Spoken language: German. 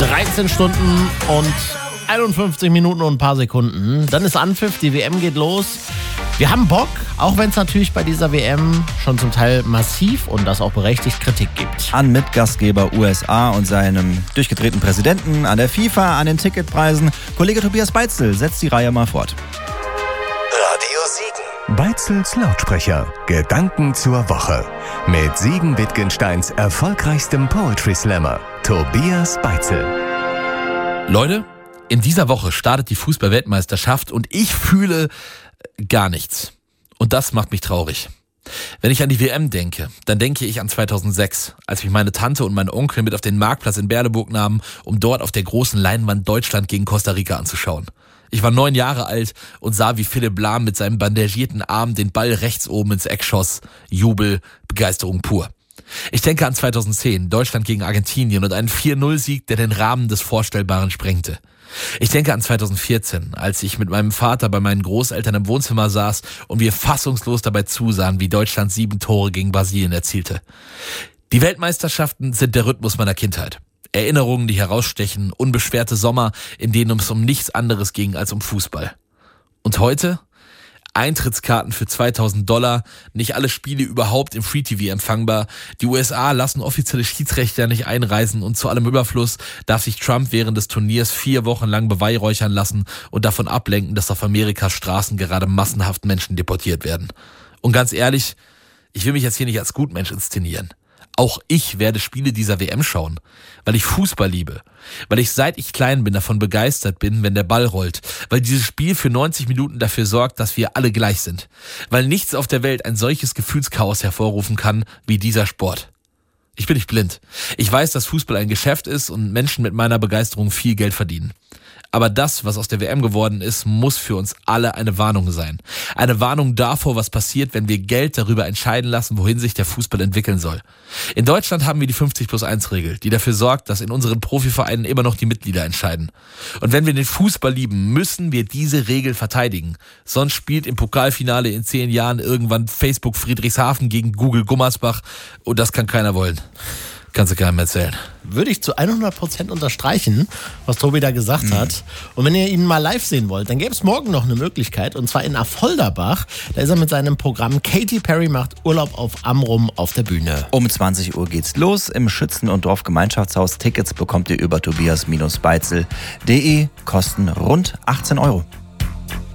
13 Stunden und 51 Minuten und ein paar Sekunden. Dann ist Anpfiff, die WM geht los. Wir haben Bock, auch wenn es natürlich bei dieser WM schon zum Teil massiv und das auch berechtigt Kritik gibt. An Mitgastgeber USA und seinem durchgedrehten Präsidenten, an der FIFA, an den Ticketpreisen. Kollege Tobias Beitzel setzt die Reihe mal fort. Radio Siegen. Beitzels Lautsprecher. Gedanken zur Woche. Mit Siegen Wittgensteins erfolgreichstem Poetry Slammer, Tobias Beitzel. Leute, in dieser Woche startet die Fußball-Weltmeisterschaft und ich fühle gar nichts. Und das macht mich traurig. Wenn ich an die WM denke, dann denke ich an 2006, als mich meine Tante und mein Onkel mit auf den Marktplatz in Berleburg nahmen, um dort auf der großen Leinwand Deutschland gegen Costa Rica anzuschauen. Ich war 9 Jahre alt und sah, wie Philipp Lahm mit seinem bandagierten Arm den Ball rechts oben ins Eck schoss. Jubel, Begeisterung pur. Ich denke an 2010, Deutschland gegen Argentinien und einen 4-0-Sieg, der den Rahmen des Vorstellbaren sprengte. Ich denke an 2014, als ich mit meinem Vater bei meinen Großeltern im Wohnzimmer saß und wir fassungslos dabei zusahen, wie Deutschland 7 Tore gegen Brasilien erzielte. Die Weltmeisterschaften sind der Rhythmus meiner Kindheit. Erinnerungen, die herausstechen, unbeschwerte Sommer, in denen es um nichts anderes ging als um Fußball. Und heute? Eintrittskarten für $2.000, nicht alle Spiele überhaupt im Free-TV empfangbar. Die USA lassen offizielle Schiedsrichter nicht einreisen und zu allem Überfluss darf sich Trump während des Turniers 4 Wochen lang beweihräuchern lassen und davon ablenken, dass auf Amerikas Straßen gerade massenhaft Menschen deportiert werden. Und ganz ehrlich, ich will mich jetzt hier nicht als Gutmensch inszenieren. Auch ich werde Spiele dieser WM schauen, weil ich Fußball liebe, weil ich seit ich klein bin davon begeistert bin, wenn der Ball rollt, weil dieses Spiel für 90 Minuten dafür sorgt, dass wir alle gleich sind, weil nichts auf der Welt ein solches Gefühlschaos hervorrufen kann wie dieser Sport. Ich bin nicht blind. Ich weiß, dass Fußball ein Geschäft ist und Menschen mit meiner Begeisterung viel Geld verdienen. Aber das, was aus der WM geworden ist, muss für uns alle eine Warnung sein. Eine Warnung davor, was passiert, wenn wir Geld darüber entscheiden lassen, wohin sich der Fußball entwickeln soll. In Deutschland haben wir die 50+1-Regel, die dafür sorgt, dass in unseren Profivereinen immer noch die Mitglieder entscheiden. Und wenn wir den Fußball lieben, müssen wir diese Regel verteidigen. Sonst spielt im Pokalfinale in 10 Jahren irgendwann Facebook Friedrichshafen gegen Google Gummersbach und das kann keiner wollen. Kannst du keinem erzählen. Würde ich zu 100% unterstreichen, was Tobi da gesagt hat. Und wenn ihr ihn mal live sehen wollt, dann gäbe es morgen noch eine Möglichkeit. Und zwar in Affolterbach. Da ist er mit seinem Programm Katy Perry macht Urlaub auf Amrum auf der Bühne. Um 20 Uhr geht's los im Schützen- und Dorfgemeinschaftshaus. Tickets bekommt ihr über tobias-beitzel.de. Kosten rund 18 €.